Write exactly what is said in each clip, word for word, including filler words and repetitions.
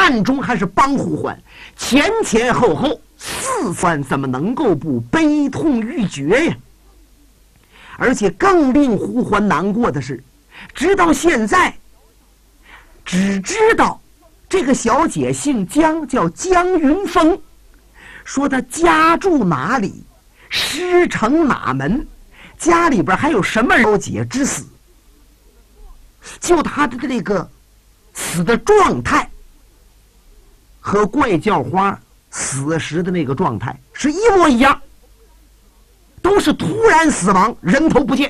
暗中还是帮胡欢，前前后后四番，怎么能够不悲痛欲绝呀？而且更令胡欢难过的是，直到现在只知道这个小姐姓江，叫江云峰，说她家住哪里，师承哪门，家里边还有什么小姐之死，就她的这个死的状态和怪叫花死时的那个状态是一模一样，都是突然死亡，人头不见。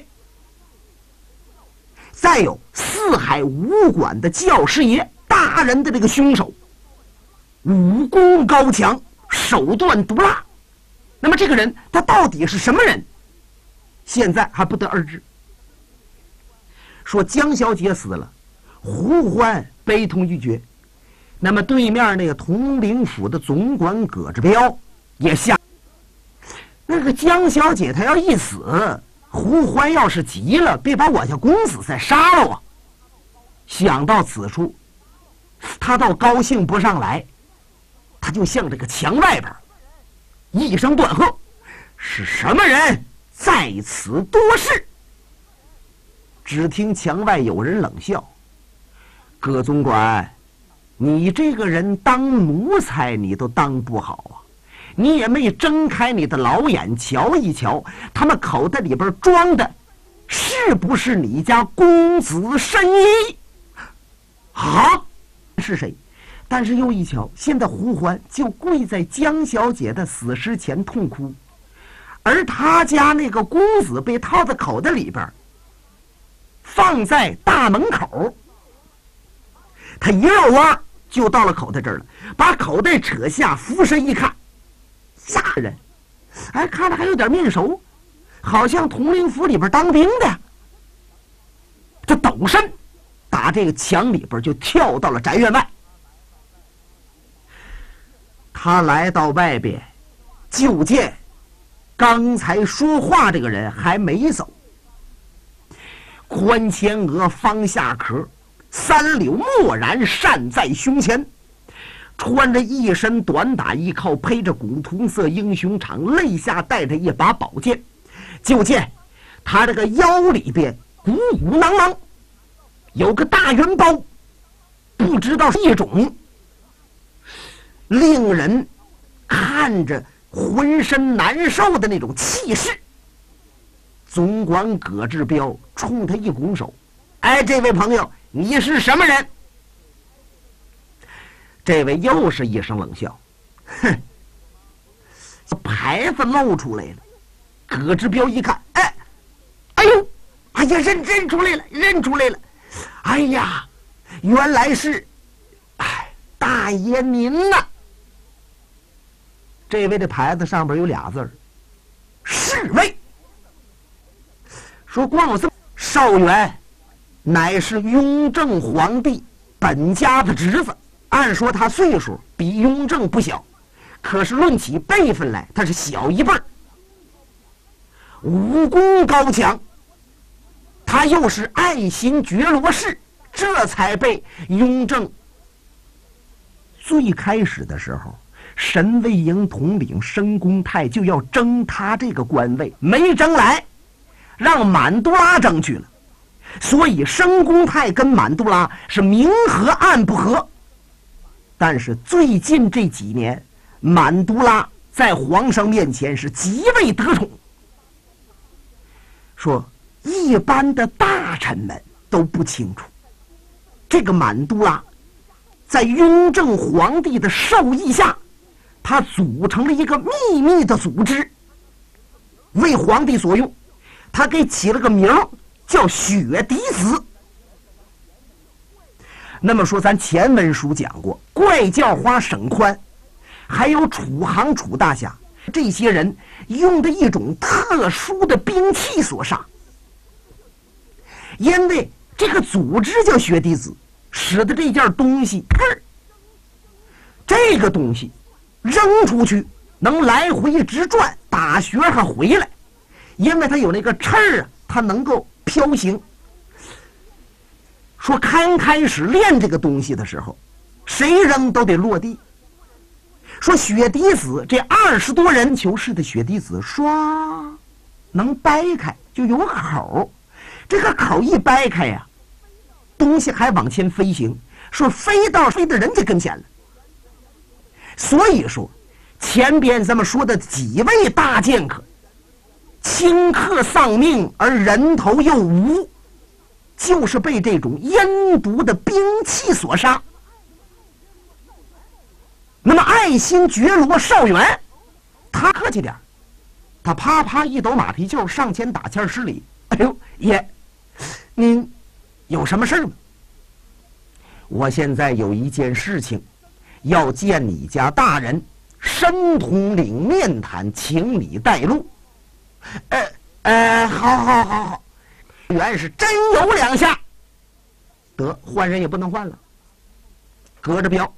再有四海武馆的教师爷大人的这个凶手，武功高强，手段毒辣，那么这个人他到底是什么人，现在还不得而知。说江小姐死了，胡欢悲痛欲绝，那么对面那个统领府的总管葛志彪也下，那个江小姐她要一死，胡欢要是急了，别把我家公子再杀了我。想到此处，他倒高兴不上来，他就向这个墙外边一声断喝：“是什么人在此多事？”只听墙外有人冷笑：“葛总管，你这个人当奴才你都当不好啊！你也没睁开你的老眼瞧一瞧，他们口袋里边装的是不是你家公子申一？啊，是谁？”但是又一瞧，现在胡欢就跪在江小姐的死尸前痛哭，而他家那个公子被套在口袋里边，放在大门口。他一绕弯就到了口袋这儿了，把口袋扯下，俯身一看，吓人！哎，看着还有点面熟，好像统领府里边当兵的。这抖身打这个墙里边就跳到了宅院外。他来到外边，就见刚才说话这个人还没走，宽前额，方下壳，三绺墨然扇在胸前，穿着一身短打衣靠，披着古铜色英雄氅，肋下带着一把宝剑。就见他这个腰里边鼓鼓囊囊有个大元包，不知道是一种，令人看着浑身难受的那种气势。总管葛志彪冲他一拱手：“哎，这位朋友，你是什么人？”这位又是一声冷笑：“哼，牌子露出来了。”葛志彪一看，哎，哎呦，哎呀，认认出来了，认出来了！哎呀，原来是，哎，大爷您呐！这位的牌子上边有俩字儿：侍卫。说光有这么，少元乃是雍正皇帝本家的侄子，按说他岁数比雍正不小，可是论起辈分来，他是小一辈儿。武功高强，他又是爱新觉罗氏，这才被雍正。最开始的时候，神卫营统领申公泰就要争他这个官位，没争来，让满都拉争去了。所以申公泰跟满都拉是明和暗不和。但是最近这几年，满都拉在皇上面前是极为得宠。说一般的大臣们都不清楚，这个满都拉在雍正皇帝的授意下，他组成了一个秘密的组织，为皇帝所用。他给起了个名叫雪滴子。那么说咱前文书讲过，怪叫花沈宽还有楚行楚大侠这些人用的一种特殊的兵器所杀。因为这个组织叫雪滴子，使得这件东西砰，这个东西扔出去能来回直转，打旋还回来，因为它有那个翅儿啊，它能够飘行。说刚开始练这个东西的时候， 谁扔都得落地。说血滴子这二十多人球式的血滴子，唰能掰开，就有个口，这个口一掰开呀、啊，东西还往前飞行，说飞到飞到人家跟前了。所以说前边咱们说的几位大剑客顷刻丧命而人头又无，就是被这种阴毒的兵器所杀。那么爱新觉罗邵元他客气点，他啪啪一抖马皮袖上前打欠施礼。哎呦爷，您有什么事吗？我现在有一件事情要见你家大人，申统领面谈，请你带路。呃呃，好好好好，原是真有两下，得换人也不能换了，隔着标